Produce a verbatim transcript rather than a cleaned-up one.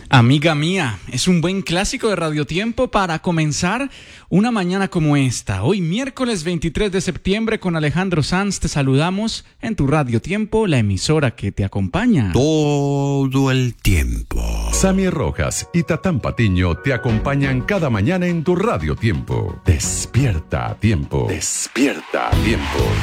Amiga mía, es un buen clásico de Radio Tiempo para comenzar una mañana como esta. Hoy miércoles veintitrés de septiembre con Alejandro Sanz te saludamos en tu Radio Tiempo, la emisora que te acompaña todo el tiempo. Sammy Rojas y Tatán Patiño te acompañan cada mañana en tu Radio Tiempo. Despierta a tiempo. Despierta a tiempo.